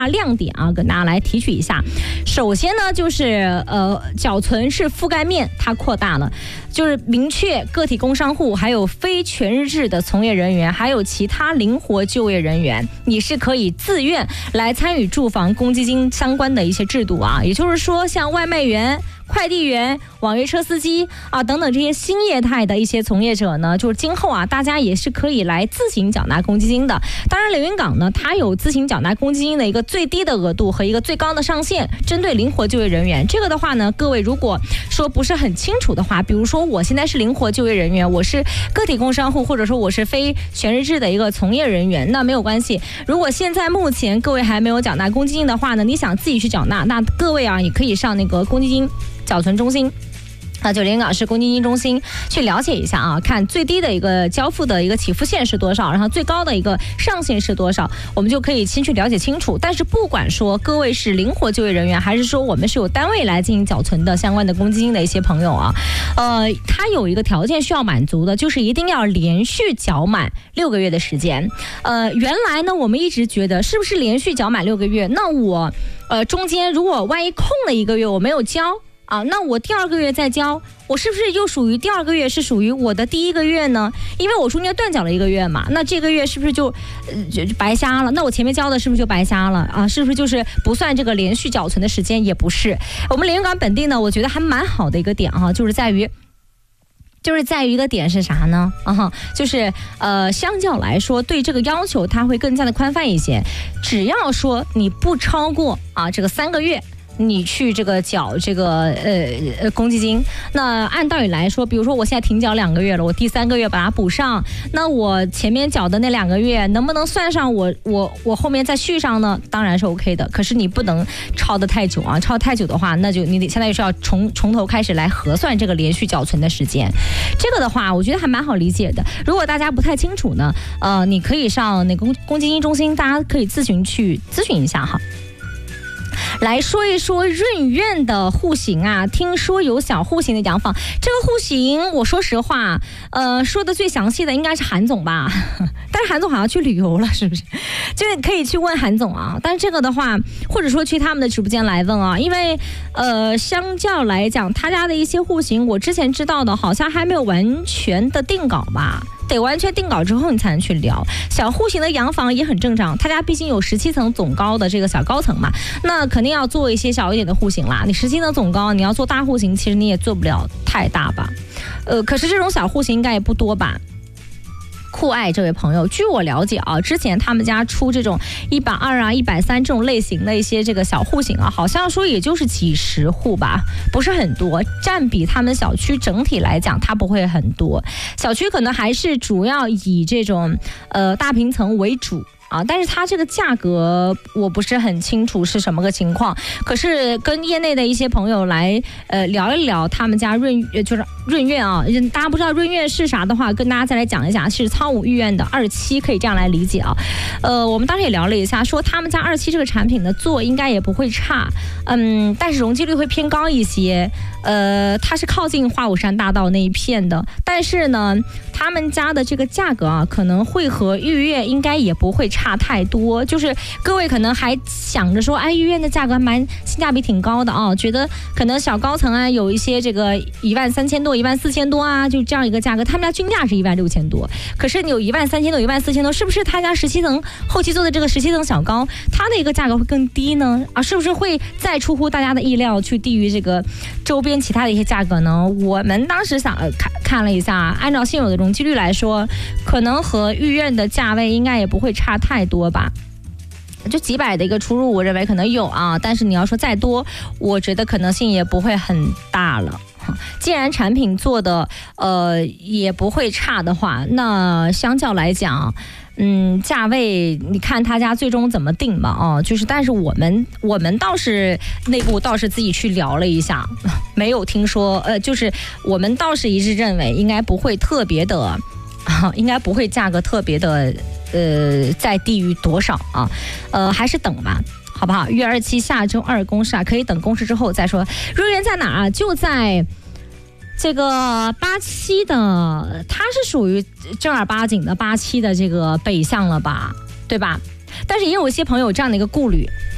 亮点啊，跟大家来提取一下。首先呢，就是缴存式覆盖面它扩大了，就是明确个体工商户、还有非全日制的从业人员，还有其他灵活就业人员，你是可以自愿来参与住房公积金相关的一些制度啊。也就是说，像外卖员、快递员、网约车司机啊等等这些新业态的一些从业者呢，就是今后啊，大家也是可以来自行缴纳公积金的。当然，连云港呢，它有自行缴纳公积金的一个最低的额度和一个最高的上限，针对灵活就业人员。这个的话呢，各位如果说不是很清楚的话，比如说我现在是灵活就业人员，我是个体工商户，或者说我是非全日制的一个从业人员，那没有关系。如果现在目前各位还没有缴纳公积金的话呢，你想自己去缴纳，那各位啊也可以上那个公积金缴存中心。就连云港市公积金中心去了解一下啊，看最低的一个交付的一个起付线是多少，然后最高的一个上限是多少，我们就可以先去了解清楚。但是不管说各位是灵活就业人员，还是说我们是有单位来进行缴存的相关的公积金的一些朋友啊，它有一个条件需要满足的，就是一定要连续缴满6个月的时间。原来呢，我们一直觉得是不是连续缴满6个月，那我中间如果万一空了1个月我没有交啊，那我第2个月再交，我是不是又属于第2个月是属于我的第1个月呢？因为我中间断缴了1个月嘛，那这个月是不是就白瞎了？那我前面交的是不是就白瞎了啊？是不是就是不算这个连续缴存的时间？也不是。我们连云港本地呢，我觉得还蛮好的一个点哈，就是在于一个点是啥呢？就是相较来说，对这个要求它会更加的宽泛一些。只要说你不超过这个3个月。你去这个缴这个公积金，那按道理来说，比如说我现在停缴2个月了，我第3个月把它补上，那我前面缴的那2个月能不能算上我后面再续上呢？当然是 OK 的，可是你不能超得太久啊，超太久的话，那就你得相当于是要从头开始来核算这个连续缴存的时间。这个的话，我觉得还蛮好理解的。如果大家不太清楚呢，你可以上那个公积金中心，大家可以自行去咨询一下哈。来说一说润苑的户型啊，听说有小户型的洋房，这个户型我说实话，说的最详细的应该是韩总吧，但是韩总好像去旅游了，是不是？就是可以去问韩总啊，但是这个的话，或者说去他们的直播间来问啊，因为相较来讲，他家的一些户型，我之前知道的好像还没有完全的定稿吧。得完全定稿之后你才能去聊。小户型的洋房也很正常，他家毕竟有17层总高的这个小高层嘛，那肯定要做一些小一点的户型啦。你17层总高，你要做大户型，其实你也做不了太大吧。可是这种小户型应该也不多吧。酷爱这位朋友，据我了解啊，之前他们家出这种120啊、130这种类型的一些这个小户型啊，好像说也就是几十户吧，不是很多，占比他们小区整体来讲，它不会很多。小区可能还是主要以这种大平层为主。但是它这个价格我不是很清楚是什么个情况，可是跟业内的一些朋友来聊一聊他们家就是润苑啊，大家不知道润苑是啥的话，跟大家再来讲一下，是苍梧御苑的2期，可以这样来理解啊。我们当时也聊了一下，说他们家2期这个产品的做应该也不会差，但是容积率会偏高一些。它是靠近华武山大道那一片的，但是呢，他们家的这个价格啊，可能会和御苑应该也不会差太多。就是各位可能还想着说，御苑的价格蛮性价比挺高的啊，觉得可能小高层啊有一些这个13000多、14000多啊，就这样一个价格。他们家均价是16000多，可是你有13000多、14000多，是不是他家17层后期做的这个17层小高，它的一个价格会更低呢？是不是会再出乎大家的意料，去低于这个周边其他的一些价格呢？我们当时看了一下，按照现有的容积率来说，可能和御苑的价位应该也不会差太多吧。就几百的一个出入，我认为可能有啊，但是你要说再多，我觉得可能性也不会很大了。既然产品做的也不会差的话，那相较来讲，价位你看他家最终怎么定吧就是，但是我们倒是内部倒是自己去聊了一下，没有听说就是我们倒是一致认为应该不会特别的应该不会价格特别的再低于多少啊，还是等吧。好不好？1月27下周2公示可以等公示之后再说。润苑在哪儿就在这个87的，它是属于正儿八经的87的这个北向了吧，对吧？但是也有一些朋友有这样的一个顾虑，